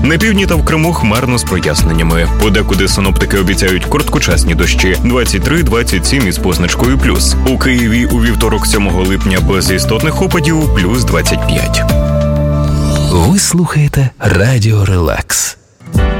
На півдні та в Криму хмарно з проясненнями. Подекуди синоптики обіцяють короткочасні дощі 23-27 із позначкою плюс. У Києві у вівторок 7 липня без істотних опадів плюс 25. Ви слухаєте Радіо Релакс.